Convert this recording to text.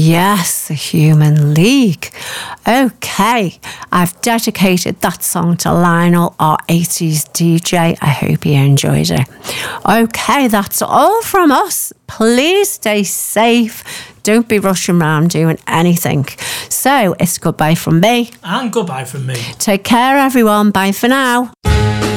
Yes, the Human League. Okay, I've dedicated that song to Lionel, our 80s DJ. I hope you enjoyed it. Okay, that's all from us. Please stay safe. Don't be rushing around doing anything. So it's goodbye from me. And goodbye from me. Take care, everyone. Bye for now.